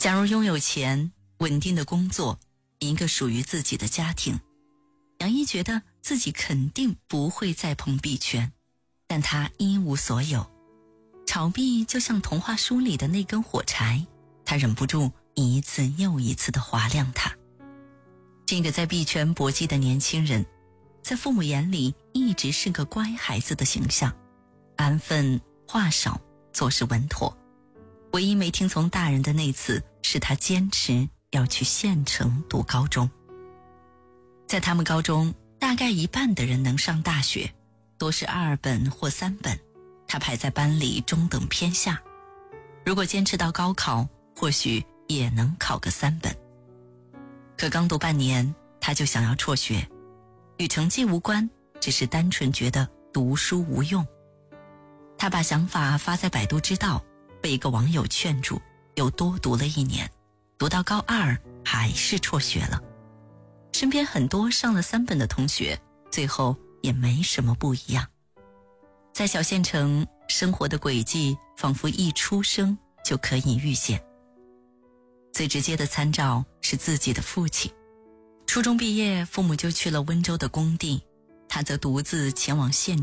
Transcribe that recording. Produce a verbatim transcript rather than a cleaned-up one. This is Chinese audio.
假如拥有钱、稳定的工作，一个属于自己的家庭，杨一觉得自己肯定不会再碰币圈，但他一无所有。炒币就像童话书里的那根火柴，他忍不住一次又一次地划亮它。这个在币圈搏击的年轻人，在父母眼里一直是个乖孩子的形象，安分话少，做事稳妥。唯一没听从大人的那次，是他坚持要去县城读高中。在他们高中，大概一半的人能上大学，多是二本或三本，他排在班里中等偏下。如果坚持到高考，或许也能考个三本。可刚读半年，他就想要辍学，与成绩无关，只是单纯觉得读书无用。他把想法发在百度知道，被一个网友劝住，又多读了一年，读到高二还是辍学了。身边很多上了三本的同学，最后也没什么不一样。在小县城，生活的轨迹仿佛一出生就可以预见。最直接的参照是自己的父亲。初中毕业，父母就去了温州的工地，他则独自前往县